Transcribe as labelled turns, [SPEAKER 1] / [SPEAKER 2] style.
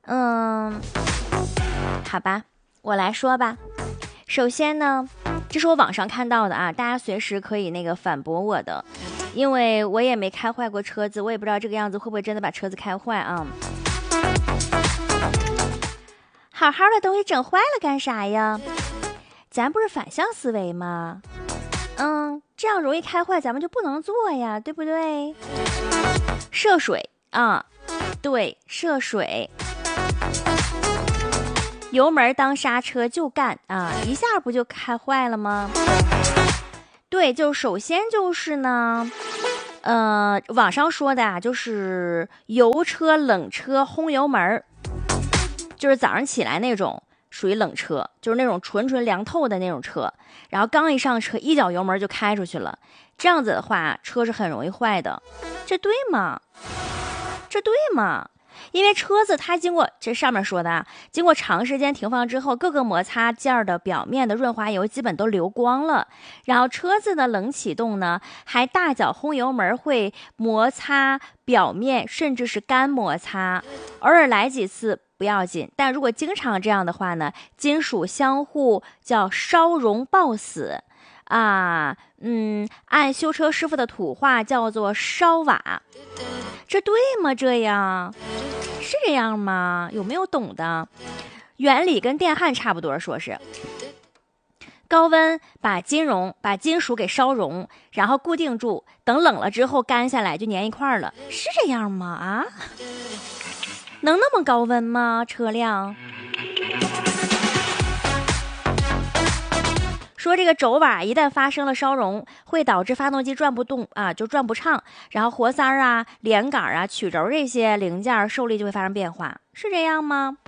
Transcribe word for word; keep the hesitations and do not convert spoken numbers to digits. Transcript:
[SPEAKER 1] 嗯，好吧，我来说吧。首先呢，这是我网上看到的啊，大家随时可以那个反驳我的，因为我也没开坏过车子，我也不知道这个样子会不会真的把车子开坏啊。好好的东西整坏了干啥呀？咱不是反向思维吗？嗯，这样容易开坏，咱们就不能做呀，对不对？涉水啊，对，涉水。油门当刹车就干啊，一下不就开坏了吗？对，就首先就是呢，呃，网上说的啊，就是油车、冷车轰油门，就是早上起来那种属于冷车，就是那种纯纯凉透的那种车，然后刚一上车，一脚油门就开出去了，这样子的话，车是很容易坏的，这对吗？这对吗？因为车子它经过这上面说的啊，经过长时间停放之后，各个摩擦件的表面的润滑油基本都流光了，然后车子的冷启动呢，还大脚轰油门会摩擦表面，甚至是干摩擦，偶尔来几次不要紧，但如果经常这样的话呢，金属相互叫烧熔爆死。啊，嗯，按修车师傅的土话叫做烧瓦，这对吗？这样是这样吗？有没有懂的？原理跟电焊差不多，说是高温把金融把金属给烧熔，然后固定住，等冷了之后干下来就粘一块了，是这样吗？啊，能那么高温吗？车辆？说这个轴瓦一旦发生了烧熔，会导致发动机转不动啊，就转不畅，然后活塞啊、连杆啊、曲轴这些零件受力就会发生变化，是这样吗？